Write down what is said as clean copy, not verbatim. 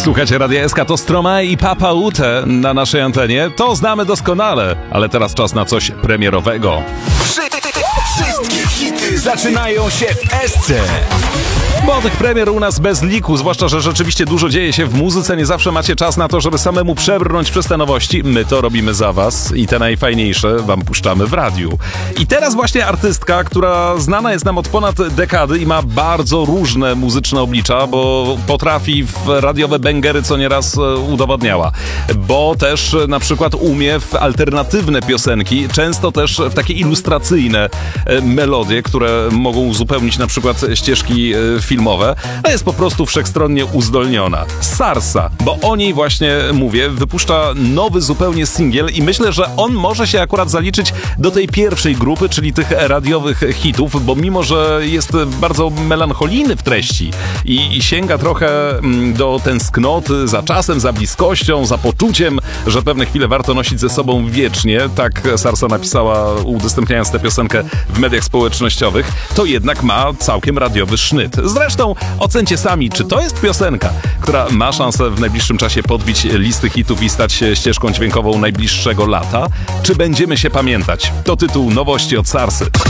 Słuchajcie Radia SK, to Stromae i Papa Ute na naszej antenie. To znamy doskonale, ale teraz czas na coś premierowego. Wszystkie hity zaczynają się w SC. Bo tych premier u nas bez liku, zwłaszcza, że rzeczywiście dużo dzieje się w muzyce, nie zawsze macie czas na to, żeby samemu przebrnąć przez te nowości. My to robimy za was i te najfajniejsze wam puszczamy w radiu. I teraz właśnie artystka, która znana jest nam od ponad dekady i ma bardzo różne muzyczne oblicza, bo potrafi w radiowe bęgery co nieraz udowodniała. Bo też na przykład umie w alternatywne piosenki, często też w takie ilustracyjne melodie, które mogą uzupełnić na przykład ścieżki filmowe, a jest po prostu wszechstronnie uzdolniona. Sarsa, bo o niej właśnie mówię, wypuszcza nowy zupełnie singiel i myślę, że on może się akurat zaliczyć do tej pierwszej grupy, czyli tych radiowych hitów, bo mimo, że jest bardzo melancholijny w treści i sięga trochę do tęsknoty za czasem, za bliskością, za poczuciem, że pewne chwile warto nosić ze sobą wiecznie, tak Sarsa napisała, udostępniając tę piosenkę w mediach społecznościowych, to jednak ma całkiem radiowy sznyt. Zresztą ocencie sami, czy to jest piosenka, która ma szansę w najbliższym czasie podbić listy hitów i stać się ścieżką dźwiękową najbliższego lata, czy będziemy się pamiętać? To tytuł nowości od Sarsy.